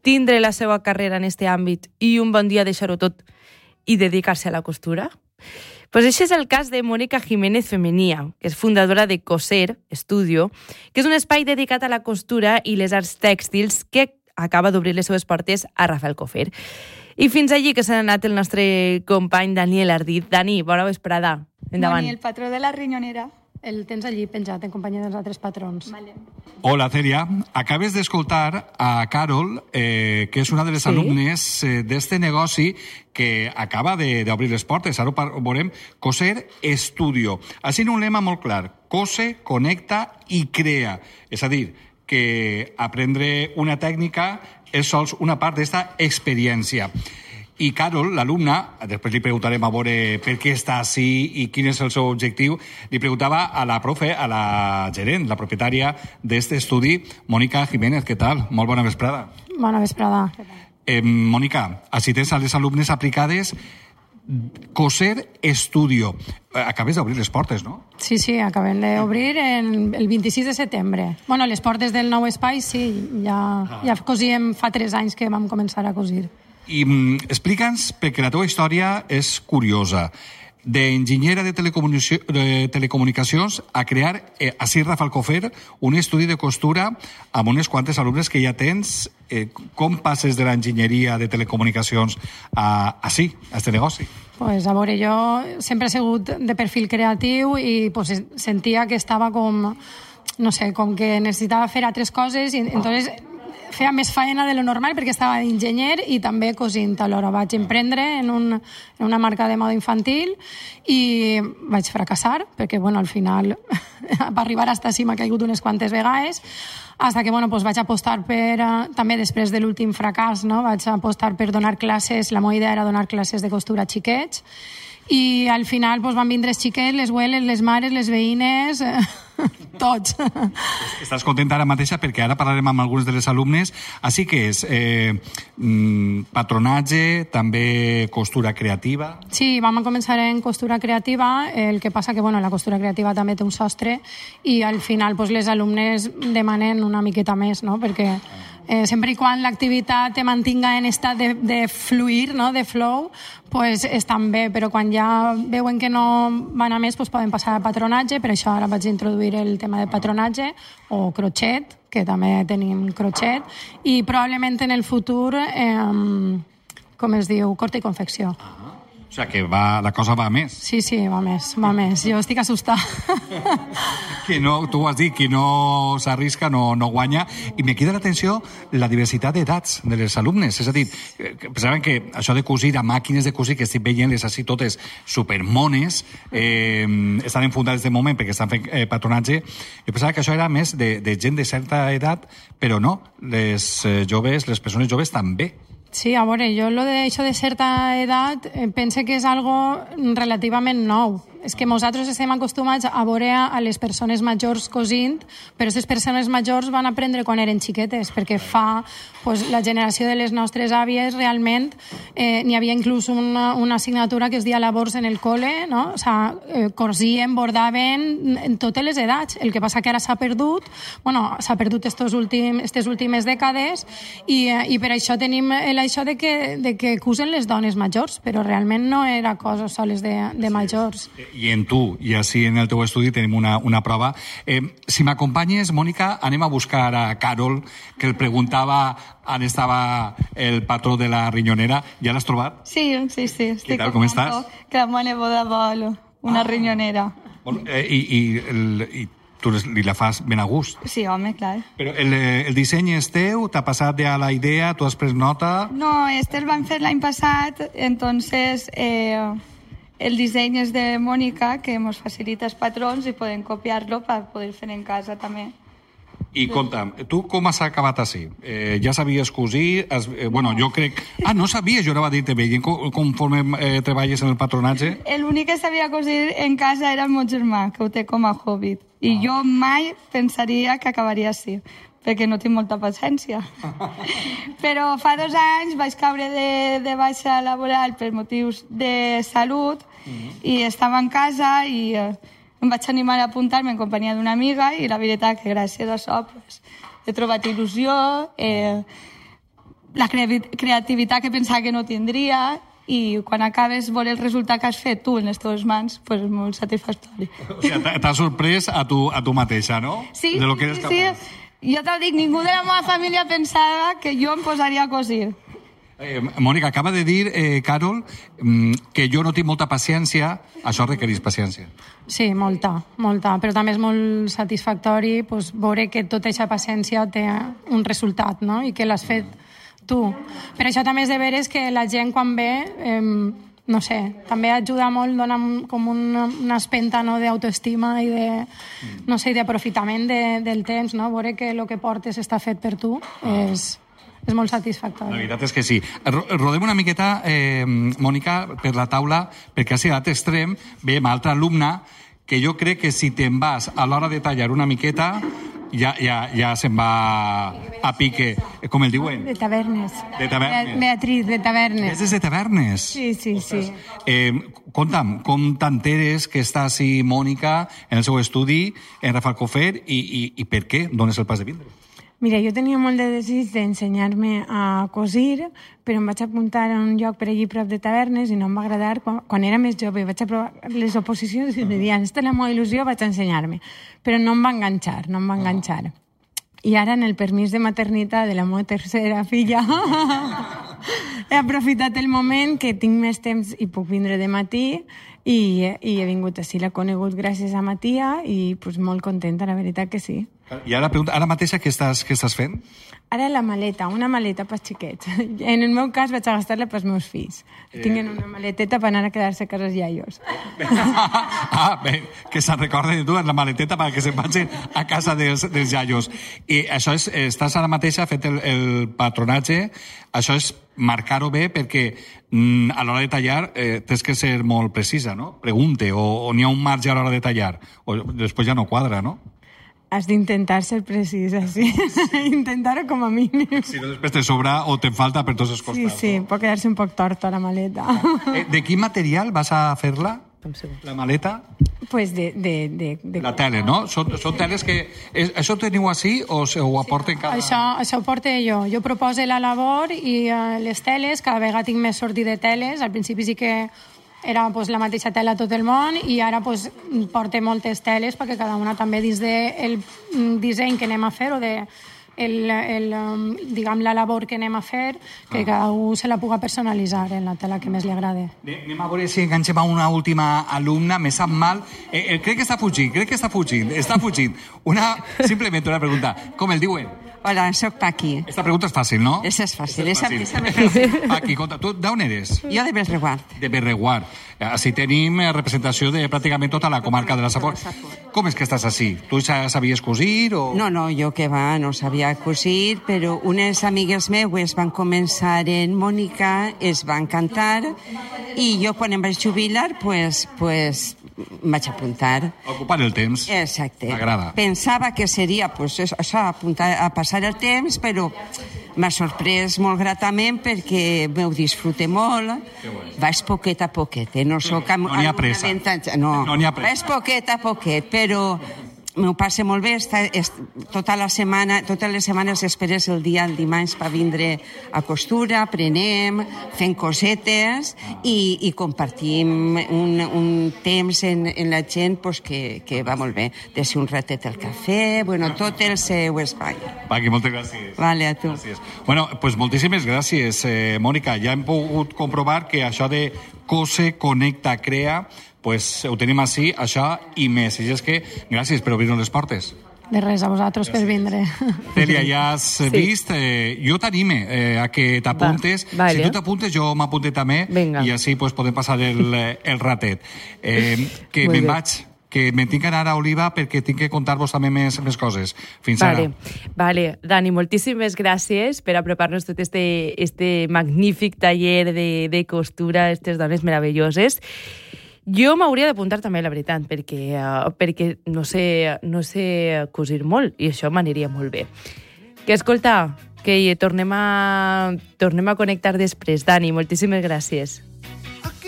tindre la seva carrera en aquest àmbit i un bon dia deixar-ho tot i dedicar-se a la costura? Pues això és el cas de Mónica Jiménez Femenía, que és fundadora de Coser Estudio, que és un espai dedicat a la costura i les arts tèxtils que acaba d'obrir les seves portes a Rafael Cofer. I fins allí que s'ha anat el nostre company Daniel Ardit. Dani, bona vesprada. Endavant. Dani, el patró de la rinyonera. El tens allí penjat en companyia dels altres patrons. Vale. Hola, Celia. Acabes d'escoltar a Carol, que és una de les alumnes d'este negoci que acaba d'obrir les portes. Ara ho veurem. Coser Estudio. Així un lema molt clar. Cose, connecta i crea. És a dir, que aprendre una tècnica és sols una part d'esta experiència. I Carol, l'alumna, després li preguntarem a veure per què està així i quin és el seu objectiu, li preguntava a la profe, a la gerent, la propietària d'este estudi, Mónica Jiménez. Què tal? Molt bona vesprada. Bona vesprada. Mónica, així tens a les alumnes aplicades Coser Estudio. Acabes d'obrir les portes, no? Sí, acabem d'obrir el 26 de setembre. Bueno, les portes del nou espai, sí, ja cosíem fa 3 anys que vam començar a cosir. I explica'ns, perquè la teva història és curiosa, d'enginyera de telecomunicacions a crear, així Rafael Cofer, un estudi de costura amb unes quantes alumnes que ja tens. Com passes de l'enginyeria de telecomunicacions a este negoci? Pues, a veure, jo sempre he sigut de perfil creatiu i pues, sentia que estava com, no sé, com que necessitava fer altres coses i entonces feia més faena de lo normal perquè estava d'enginyer i també cosint alhora. Vaig emprendre en una marca de moda infantil i vaig fracassar perquè, bueno, al final per arribar a esta cima he caigut unes quantes vegades hasta que, bueno, pues vaig apostar per, també després de l'últim fracàs, no? Vaig apostar per donar classes, la meva idea era donar classes de costura a xiquets i al final pues, van vindre els xiquets, les abueles, les mares, les veïnes, tots. Estàs contenta ara mateixa perquè ara parlarem amb algunes de les alumnes. Així que és patronatge, també costura creativa. Sí, vam començar en costura creativa, el que passa que bueno, la costura creativa també té un sostre i al final pues, les alumnes demanen una miqueta més, no? Perquè sempre i quan l'activitat te mantinga en estat de fluir, no? De flow, pues estan bé, però quan ja veuen que no van a més pues poden passar a patronatge, per això ara vaig introduir el tema de patronatge o crochet, que també tenim crochet, i probablement en el futur, com es diu, corte i confecció. O sigui que la cosa va a més. Sí, va més. Jo estic assustada. Que no, tu ho has dit, qui no s'arrisca no guanya. I me queda l'atenció la diversitat d'edats de les alumnes. És a dir, pensaven que això de cosir a màquines de cosir, que estic veient-les així totes supermones, estan enfundades de moment perquè estan fent patronatge. Jo pensava que això era més de gent de certa edat, però no, les persones joves també. Sí, a veure, jo això de certa edat pense que és algo relativament nou. És que nosaltres estem acostumats a veure a les persones majors cosint, però aquestes persones majors van aprendre quan eren xiquetes, perquè fa la generació de les nostres àvies realment n'hi havia inclús una assignatura que es deia labors en el col·le, no? O sigui, cosien, bordaven en totes les edats. El que passa que ara s'ha perdut aquestes últimes dècades i per això tenim això de que cosen les dones majors, però realment no era cosa soles de majors. I en tu, i així en el teu estudi tenim una prova. Si m'acompanyes, Mònica, anem a buscar a Carol, que el preguntava on estava el patró de la rinyonera. Ja l'has trobat? Sí. Què tal, com estàs? Que me boda vol una rinyonera. I tu li la fas ben a gust. Sí, home, clar. Però el disseny és teu? T'ha passat ja la idea? Tu has pres nota? No, este el vam fer l'any passat, entonces el disseny és de Mònica, que ens facilita els patrons i podem copiar-lo per poder fer en casa també. I compta'm, tu com has acabat així? Ja sabies cosir? Jo crec... no sabies, jo ara va dir-te veient conforme treballes en el patronatge. L'únic que sabia cosir en casa era el meu germà, que ho té com a hobby. I jo mai pensaria que acabaria així, perquè no tinc molta paciència. Però fa 2 anys vaig caure de baixa laboral per motius de salut i estava en casa i em vaig animar a apuntar-me en companyia d'una amiga i la veritat que gràcies a això he trobat il·lusió, la creativitat que pensava que no tindria, i quan acabes veure el resultat que has fet tu en les teves mans, pues és molt satisfactori. O sigui, t'has sorprès a tu mateixa, no? Sí, de lo que eres capaç. Sí. Jo te'l dic, ningú de la meva família pensava que jo em posaria a cosir. Mònica, acaba de dir, Carol, que jo no tinc molta paciència. Això requereix paciència. Sí, molta, però també és molt satisfactori pues, veure que tota aquesta paciència té un resultat, no? I que l'has fet tu. Per això també és de veres que la gent quan ve, no sé, també ajuda molt, dona com una espenta, no, d'autoestima i de, no sé, d'aprofitament del temps, no? Veure que el que portes està fet per tu és molt satisfactori. La veritat és que sí. Rodem una miqueta, Mònica, per la taula, perquè a l'altre extrem veiem altra alumna que jo crec que si te'n vas a l'hora de tallar una miqueta ja se'n va a pique. Com el diuen? De Tavernes. De Tavernes. Beatriz, de Tavernes. És de Tavernes? Sí. Conta'm, com t'enteres que està així Mònica en el seu estudi, en Rafelcofer, i per què dones el pas de vindre? Mira, jo tenia molt de desig d'ensenyar-me a cosir, però em vaig apuntar a un lloc per allí prop de Tavernes i no em va agradar. Quan era més jove vaig aprovar les oposicions i em deien, esta és la meva il·lusió, vaig ensenyar-me. Però no em va enganxar, I ara, en el permís de maternitat de la meva tercera filla, he aprofitat el moment que tinc més temps i puc vindre de matí i he vingut així, l'he conegut gràcies a Matia i pues, molt contenta, la veritat que sí. I ara pregunta, ara mateixa què estàs fent? Ara la maleta, una maleta pels xiquets. En el meu cas vaig a gastar-la pels meus fills. Tinguin una maleteta per anar a quedar-se a casa iaios. Bé, que se'n recorden de tu, la maleteta perquè se'n vagin a casa dels iaios. I això és, estàs ara mateixa fet el patronatge, això és marcar-ho bé perquè a l'hora de tallar tens que ser molt precisa, no? Pregunte, o n'hi ha un marge a l'hora de tallar, o després ja no quadra, no? Has d'intentar ser precisa, sí. Intentar-ho com a mínim. Si no, després te sobra o te'n falta per tots els costats. Sí, pot quedar-se un poc torta la maleta. De quin material vas a fer-la? La maleta? Pues de... La tele, no? Són teles que... Això ho teniu així o ho aporten cada... Això ho porto jo. Jo propose la labor i les teles, cada vegada tinc més sortir de teles. Al principi sí que era pues, la mateixa tela a tot el món i ara pues, porto moltes teles perquè cada una també dins del disseny que anem a fer o de diguem, la labor que anem a fer, que cada un se la puga personalitzar en la tela que més li agrada. Anem a veure si enganxem a una última alumna. Me sap mal. Crec que està fugint. Simplement una pregunta. Com el diuen? Hola, soc Paqui. Esta pregunta és fàcil, no? Esa és fàcil. Paqui, conta, tu d'on eres? Jo de Berreguard. De Berreguard. Així tenim representació de pràcticament tota la comarca de la Safor. Com és que estàs així? Tu ja sabies cosir o...? No, jo que no sabia cosir, però unes amigues meues van començar en Mònica, es van cantar, i jo quan em vaig jubilar, pues em vaig apuntar. Ocupar el temps. Exacte. M'agrada. Pensava que seria, pues, això, apuntar a passar el temps, però m'ha sorprès molt gratament perquè m'ho disfrute molt. Vaig poquet a poquet, no soc... No n'hi ha pressa. No n'hi ha pressa. Vaig poquet a poquet, però m'ho passe molt bé. Totes les setmanes esperes el dia, el dimarts, per vindre a costura, aprenem, fem cosetes i compartim un temps en la gent pues, que va molt bé. De ser un ratet al cafè, tot el seu espai. Paqui, moltes gràcies. Vale, a tu. Gràcies. Bueno, pues moltíssimes gràcies, Mònica. Ja hem pogut comprovar que això de Cose, Connecta, Crea, pues ho tenim així, això i més. I és que gràcies per obrir-nos les portes. De res, a vosaltres per vindre. Cèlia, ja has vist? Jo t'anime a que t'apuntes. Vale. Si tu t'apuntes, jo m'apunte també. Vinga. I així pues, podem passar el ratet. Que me'n vaig, que me'n tinc que anar a Oliva perquè tinc que contar-vos també més coses. Fins ara. Vale. Dani, moltíssimes gràcies per apropar-nos tot este magnífic taller de costura, aquestes dones meravelloses. Jo m'hauria d'apuntar també, la veritat, perquè no sé cosir molt i això m'aniria molt bé. Que escolta, que tornem a connectar després. Dani, moltíssimes gràcies.